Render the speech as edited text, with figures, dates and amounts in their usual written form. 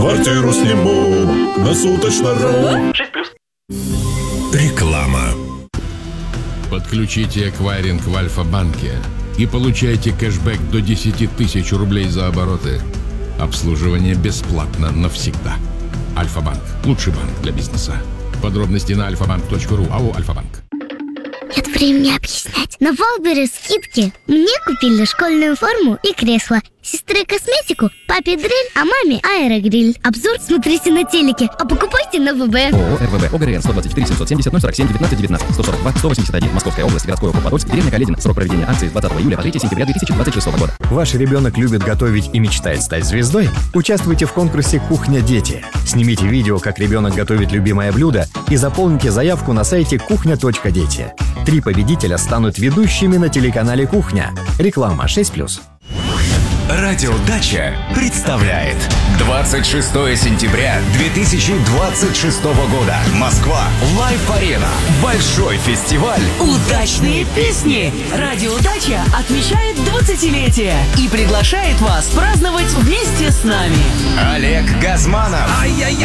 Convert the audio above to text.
Квартиру сниму на суточно. 6+. Реклама. Подключите эквайринг в Альфа-банке и получайте кэшбэк до 10 тысяч рублей за обороты. Обслуживание бесплатно навсегда. Альфа-банк. Лучший банк для бизнеса. Подробности на alfabank.ru. АО «Альфа-банк». Нет времени объяснять. На Валбере скидки. Мне купили школьную форму и кресло. Сестре косметику, папе дрель, а маме аэрогриль. Обзор смотрите на телеке, а покупайте на ВБ. ООО РВВ ОГРН 124 770 047 19 19 142 181 Московская область, городской округ Подольск, деревня Каледино. Срок проведения акции с 20 июля по 3 сентября 2026 года. Ваш ребенок любит готовить и мечтает стать звездой? Участвуйте в конкурсе «Кухня Дети». Снимите видео, как ребенок готовит любимое блюдо, и заполните заявку на сайте кухня.дети. 3 победителя станут ведущими на телеканале «Кухня». Реклама 6+. Радиодача представляет 26 сентября 2026 года. Москва. Лайв-арена. Большой фестиваль. Удачные песни. Радиодача отмечает 20-летие и приглашает вас праздновать вместе с нами. Олег Газманов.